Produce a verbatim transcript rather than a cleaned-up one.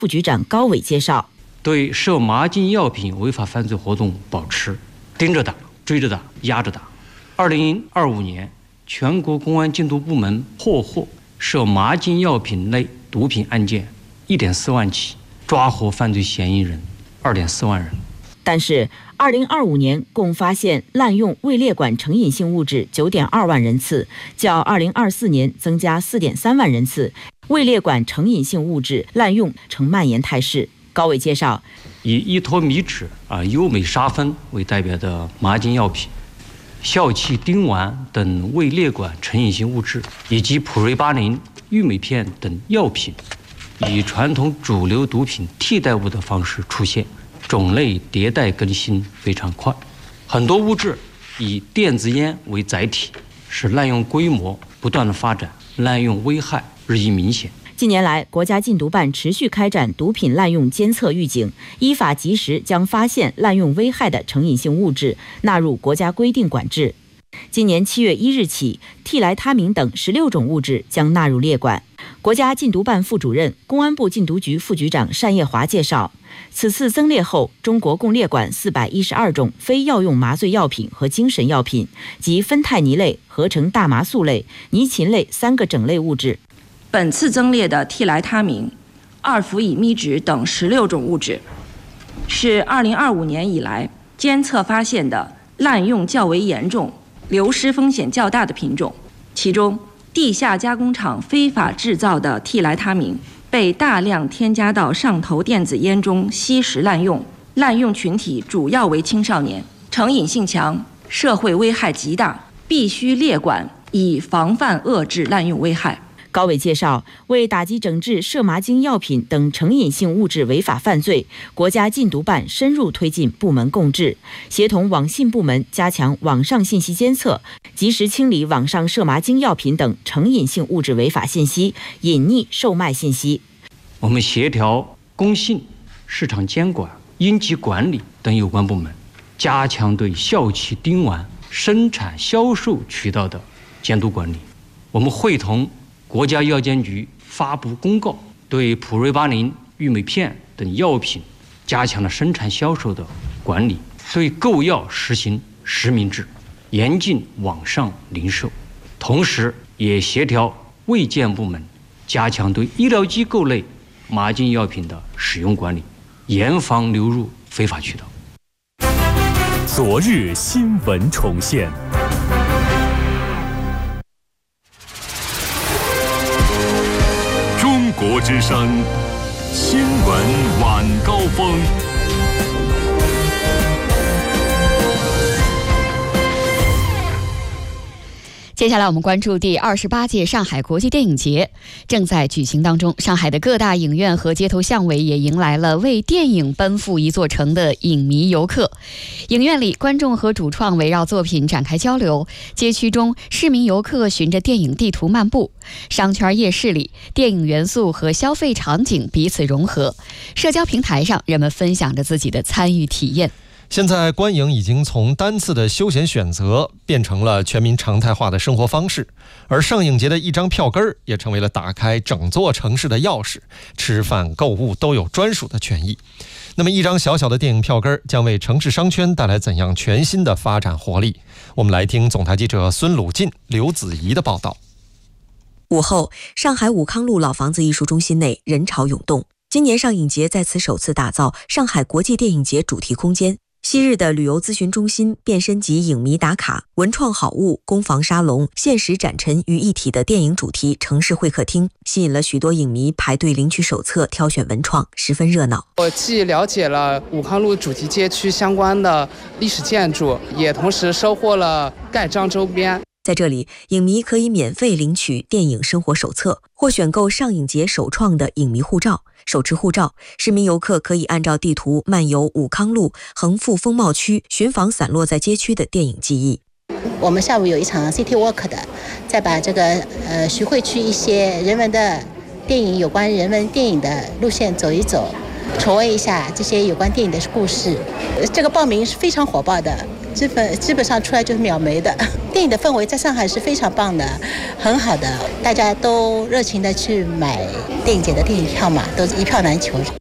副局长高伟介绍， 对涉麻禁药品违法犯罪活动保持盯着打、追着打、压着打。二零二五年，全国公安禁毒部门破获涉麻禁药品类毒品案件一点四万起，抓获犯罪嫌疑人二点四万人。 但是，二零二五年共发现滥用位列管成瘾性物质九点二万人次，较二零二四年增加四点三万人次。位列管成瘾性物质滥用呈蔓延态势。高伟介绍， 以依托米酯啊、优美沙芬为代表的麻禁药品、笑气丁烷等位列管成瘾性物质，以及普瑞巴林、玉美片等药品，以传统主流毒品替代物的方式出现，种类迭代更新非常快。很多物质以电子烟为载体，使滥用规模不断的发展，滥用危害日益明显。 近年来，国家禁毒办持续开展毒品滥用监测预警，依法及时将发现滥用危害的成瘾性物质纳入国家规定管制。今年七月一日起，替来他明等十六种物质将纳入列管。国家禁毒办副主任、公安部禁毒局副局长单业华介绍，此次增列后，中国共列管四百一十二种非药用麻醉药品和精神药品及芬太尼类、合成大麻素类、尼嗪类三个整类物质。 本次增列的替来他明、二氟乙醚酯等十六种物质，是二零二五年以来监测发现的滥用较为严重、流失风险较大的品种。其中，地下加工厂非法制造的替来他明被大量添加到上头电子烟中吸食滥用，滥用群体主要为青少年，成瘾性强，社会危害极大，必须列管，以防范遏制滥用危害。 高伟介绍，为打击整治涉麻禁药品等成瘾性物质违法犯罪，国家禁毒办深入推进部门共治，协同网信部门加强网上信息监测，及时清理网上涉麻禁药品等成瘾性物质违法信息、隐匿售卖信息。 我们协调工信、市场监管、应急管理等有关部门，加强对笑气丁烷生产销售渠道的监督管理。我们会同国家药监局发布公告，对普瑞巴林、玉美片等药品加强了生产销售的管理，对购药实行实名制，严禁网上零售。同时，也协调卫健部门加强对医疗机构类麻禁药品的使用管理，严防流入非法渠道。 昨日新闻重现。中国之声新闻晚高峰。 接下来我们关注第二十八届上海国际电影节正在举行当中，上海的各大影院和街头巷尾也迎来了为电影奔赴一座城的影迷游客。影院里，观众和主创围绕作品展开交流；街区中，市民游客循着电影地图漫步；商圈夜市里，电影元素和消费场景彼此融合；社交平台上，人们分享着自己的参与体验。 现在观影已经从单次的休闲选择变成了全民常态化的生活方式，而上影节的一张票根儿也成为了打开整座城市的钥匙，吃饭购物都有专属的权益。那么一张小小的电影票根儿将为城市商圈带来怎样全新的发展活力？我们来听总台记者孙鲁进、刘子怡的报道。 午后，上海武康路老房子艺术中心内人潮涌动。今年上影节在此首次打造上海国际电影节主题空间。昔日的旅游咨询中心变身及影迷打卡、文创好物、工坊沙龙、现实展陈于一体的电影主题城市会客厅，吸引了许多影迷排队领取手册、挑选文创，十分热闹。 我既了解了武康路主题街区相关的历史建筑，也同时收获了盖章周边。 在这里，影迷可以免费领取电影生活手册，或选购上影节首创的影迷护照。手持护照，市民游客可以按照地图漫游武康路、横幅风貌区，寻访散落在街区的电影记忆。 我们下午有一场 City Walk 的，再把这个呃徐汇区一些人文的电影有关人文电影的路线走一走，重温一下这些有关电影的故事。这个报名是非常火爆的， 基本基本上出来就是秒没的。电影的氛围在上海是非常棒的，很好的，大家都热情的去买电影节的电影票嘛，都是一票难求。